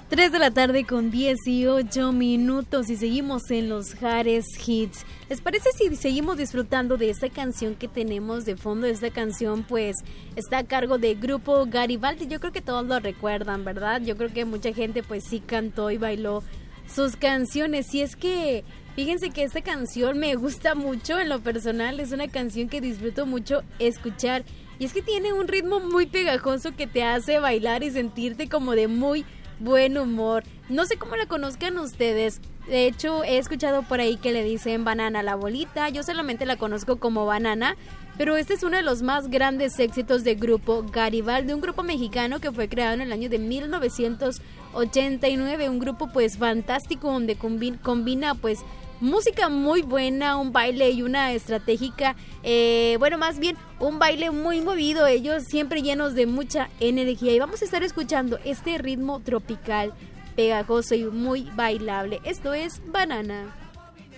3 de la tarde con 18 minutos y seguimos en los Jares Hits. ¿Les parece si seguimos disfrutando de esta canción que tenemos de fondo? Esta canción pues está a cargo de Grupo Garibaldi. Yo creo que todos lo recuerdan, ¿verdad? Yo creo que mucha gente pues sí cantó y bailó sus canciones. Y es que fíjense que esta canción me gusta mucho en lo personal. Es una canción que disfruto mucho escuchar. Y es que tiene un ritmo muy pegajoso que te hace bailar y sentirte como de muy buen humor. No sé cómo la conozcan ustedes. De hecho, he escuchado por ahí que le dicen banana a la bolita. Yo solamente la conozco como banana. Pero este es uno de los más grandes éxitos del Grupo Garibaldi, un grupo mexicano que fue creado en el año de 1989. Un grupo pues fantástico donde combina pues música muy buena, un baile y una estratégica, más bien un baile muy movido, ellos siempre llenos de mucha energía. Y vamos a estar escuchando este ritmo tropical, pegajoso y muy bailable. Esto es Banana.